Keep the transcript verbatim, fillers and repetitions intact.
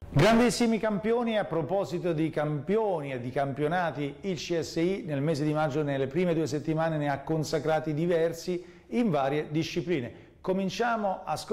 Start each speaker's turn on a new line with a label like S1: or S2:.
S1: Grandissimi campioni. A proposito di campioni e di campionati, il C S I nel mese di maggio, nelle prime due settimane, ne ha consacrati diversi in varie discipline. Cominciamo a scoprire